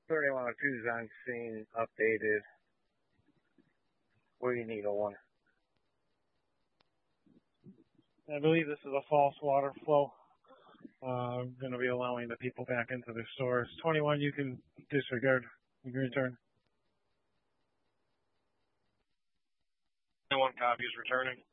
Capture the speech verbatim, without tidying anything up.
thirty-one oh two is on scene, updated. Where do you need a one? I believe this is a false water flow. Uh, I'm going to be allowing the people back into their stores. twenty-one, you can disregard. You can return. twenty-one copies returning.